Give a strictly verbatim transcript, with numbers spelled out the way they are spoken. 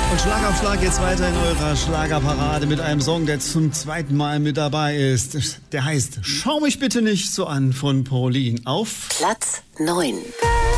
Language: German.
Und Schlag auf Schlag geht's weiter in eurer Schlagerparade mit einem Song, der zum zweiten Mal mit dabei ist. Der heißt Schau mich bitte nicht so an von Pauline auf Platz neun.